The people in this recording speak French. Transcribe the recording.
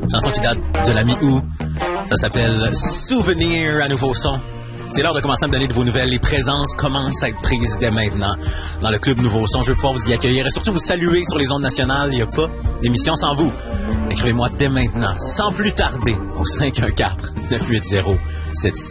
Chanson qui date de la mi-août. Ça s'appelle Souvenir à nouveau son. C'est l'heure de commencer à me donner de vos nouvelles. Les présences commencent à être prises dès maintenant dans le club Nouveau Son. Je vais pouvoir vous y accueillir et surtout vous saluer sur les ondes nationales. Il n'y a pas d'émission sans vous. Écrivez-moi dès maintenant, sans plus tarder, au 514-980-76.